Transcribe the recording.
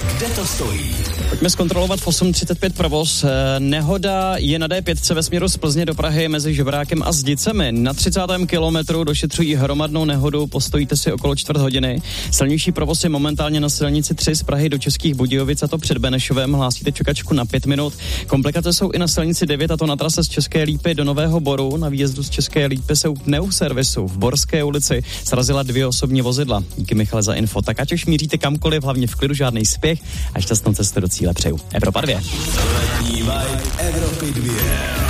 kde to stojí. Pojďme zkontrolovat v 8.35 provoz. Nehoda je na D5 ve směru z Plzně do Prahy mezi Žebrákem a Zdicemi. Na 30. kilometru došetřují hromadnou nehodu, postojíte si okolo čtvrt hodiny. Silnější provoz je momentálně na silnici 3 z Prahy do Českých Budějovic, a to před Benešovem. Hlásíte čekačku na 5 minut. Komplikace jsou i na silnici 9, a to na trase z České Lípy do Nového Boru. Na výjezdu z České Lípy se u pneuservisu v Borské ulici srazila 2 osobní vozidla. Díky, Michale, za info. Tak ať už míříte kamkoliv, hlavně v klidu, žádný spěch a šťastnou cestu do cíle přeju. Evropa 2. Letní vibe Evropy 2.